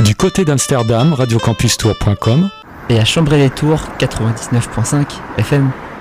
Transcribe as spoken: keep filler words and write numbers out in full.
Du côté d'Amsterdam, radio campus tour point com. Et à Chambray-les-Tours, quatre-vingt-dix-neuf virgule cinq F M.